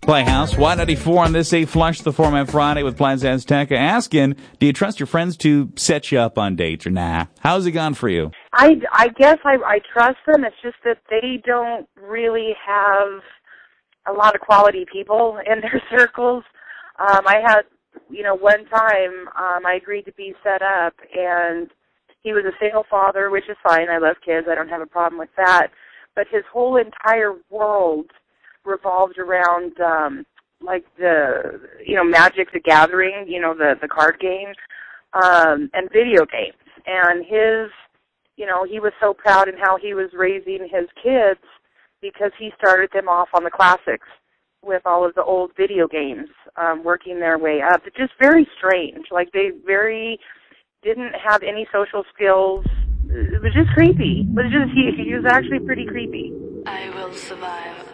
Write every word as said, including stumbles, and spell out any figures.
Playhouse, Y ninety-four on this A Flush the Format Friday with Plaza Azteca. Asking, do you trust your friends to set you up on dates or nah? How's it gone for you? I, I guess I, I trust them. It's just that they don't really have a lot of quality people in their circles. Um, I had, you know, one time um, I agreed to be set up, and he was a single father, which is fine. I love kids. I don't have a problem with that. But his whole entire world revolved around um like the you know Magic the Gathering, you know the the card game, um and video games. And his you know he was so proud in how he was raising his kids because he started them off on the classics with all of the old video games, um working their way up. It's just very strange. Like they very didn't have any social skills. It was just creepy. It was just he he was actually pretty creepy. I will survive.